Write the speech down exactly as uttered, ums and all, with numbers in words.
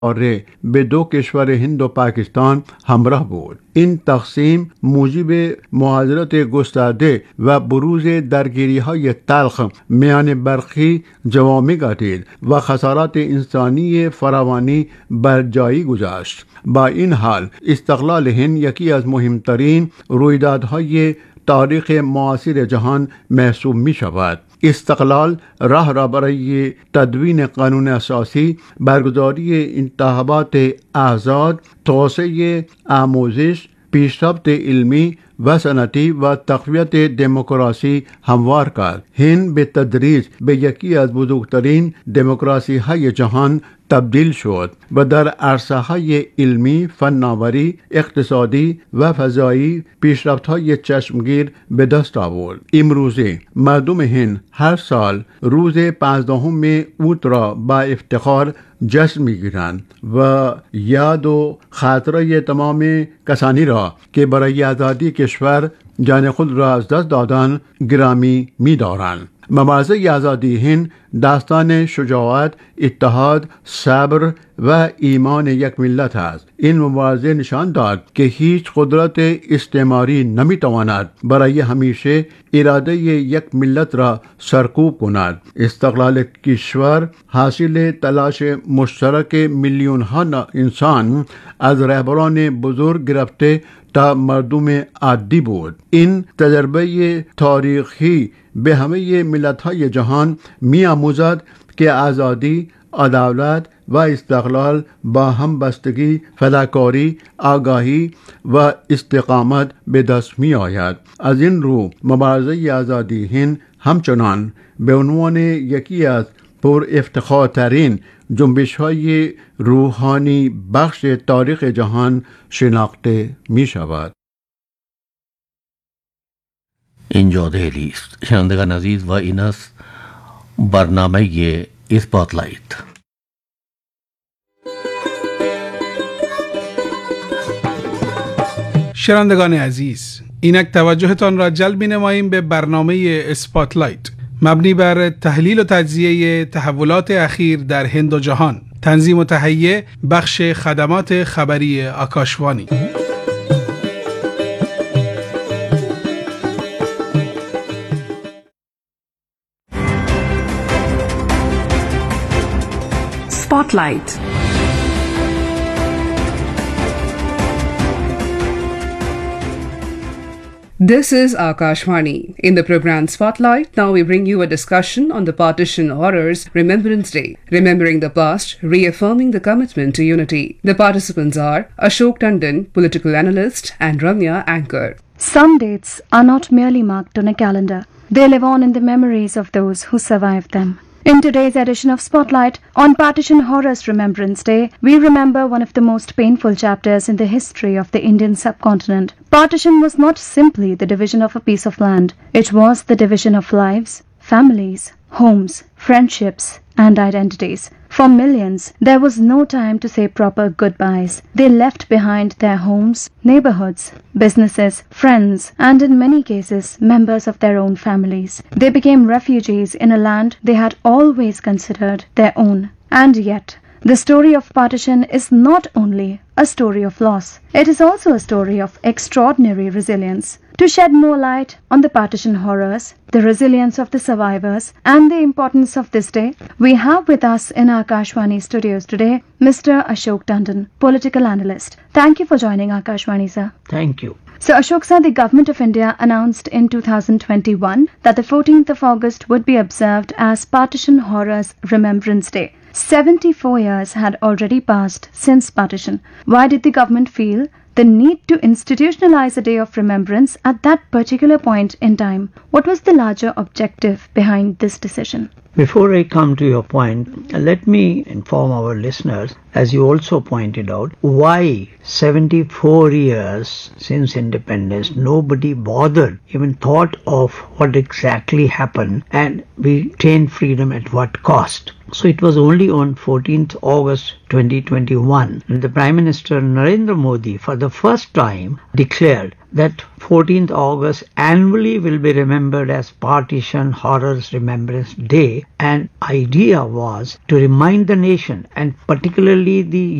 آره به دو کشور هند و پاکستان همراه بود. این تقسیم موجب مهاجرت گسترده و بروز درگیری های تلخ میان برخی جوامع گردید و خسارات انسانی فراوانی بر جایی گذاشت. با این حال استقلال هند یکی از مهمترین رویدادهای تاریخ معاصر جهان محسوب می شود. استقلال راه را برای تدوین قانون اساسی، برگزاری انتخابات آزاد، توسعه آموزش، پیشرفت علمی و صنعتی و تقویت دموکراسی هموار کرد. هند به تدریج به یکی از بزرگترین دموکراسی های جهان تبدیل شد و در عرصه های علمی، فناوری، اقتصادی و فضایی پیشرفت های چشمگیر به دست آورد. امروزه مردم هند هر سال روز پانزدهم اوت را با افتخار جشن میگیرند و یاد و خاطره تمام کسانی را که برای آزادی کشور جان خود را از دست دادند گرامی می‌دارند. مبارزه آزادی هند داستان شجاعت، اتحاد، صبر و ایمان یک ملت است. این مبارزه نشان داد که هیچ قدرت استعماری نمیتواند برای همیشه اراده یک ملت را سرکوب کند. استقلال کشور حاصل تلاش مشترک میلیون ها انسان از رهبران بزرگ گرفته تا مردم عادی بود. این تجربه تاریخی به همه ملت‌های جهان می‌آموزد که آزادی، عدالت و استقلال با همبستگی، فداکاری، آگاهی و استقامت به دست می‌آید. از این رو مبارزه آزادی هند همچنان به عنوان یکی از پر افتخارترین جنبش‌های روحانی بخش تاریخ جهان شناخته می‌شود. اینجا دهلی است. شنوندگان عزیز و این است برنامه اسپاتلایت. شنوندگان عزیز، اینک توجهتان را جلب نماییم به برنامه اسپاتلایت مبنی بر تحلیل و تجزیه تحولات اخیر در هند و جهان. تنظیم و تهیه بخش خدمات خبری آکاشوانی. Spotlight. This is Akashvani. In the program Spotlight, now we bring you a discussion on the Partition Horrors Remembrance Day, remembering the past, reaffirming the commitment to unity. The participants are Ashok Tandon, political analyst, and Ramya, anchor. Some dates are not merely marked on a calendar. They live on in the memories of those who survived them. In today's edition of Spotlight, on Partition Horrors Remembrance Day, we remember one of the most painful chapters in the history of the Indian subcontinent. Partition was not simply the division of a piece of land. It was the division of lives, families, homes, friendships, and identities. For millions, there was no time to say proper goodbyes. They left behind their homes, neighborhoods, businesses, friends, and in many cases, members of their own families. They became refugees in a land they had always considered their own. And yet, the story of partition is not only a story of loss, it is also a story of extraordinary resilience. To shed more light on the partition horrors, the resilience of the survivors, and the importance of this day, we have with us in our Akashvani studios today Mister Ashok Tandon, political analyst. Thank you for joining Akashvani, sir. Thank you. So, Ashok sir, the Government of India announced in two thousand twenty-one that the fourteenth of August would be observed as Partition Horrors Remembrance Day. seventy-four years had already passed since partition. Why did the government feel the need to institutionalize a day of remembrance at that particular point in time? What was the larger objective behind this decision? Before I come to your point, let me inform our listeners, as you also pointed out, why seventy-four years since independence, nobody bothered, even thought of what exactly happened and we attained freedom at what cost. So it was only on fourteenth August twenty twenty-one, the Prime Minister Narendra Modi for the first time declared that fourteenth August annually will be remembered as Partition Horrors Remembrance Day, and idea was to remind the nation and particularly the